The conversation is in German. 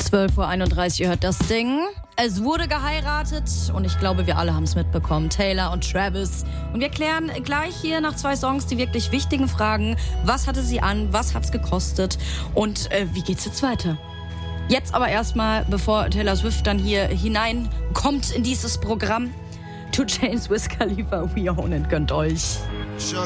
12:31 Uhr, ihr hört das Ding. Es wurde geheiratet und ich glaube, wir alle haben es mitbekommen. Taylor und Travis. Und wir klären gleich hier nach 2 Songs die wirklich wichtigen Fragen. Was hatte sie an? Was hat's gekostet? Und wie geht's jetzt weiter? Jetzt aber erstmal, bevor Taylor Swift dann hier hineinkommt in dieses Programm, 2 Chainz, Wiz Khalifa, We Own It, gönnt euch. Shut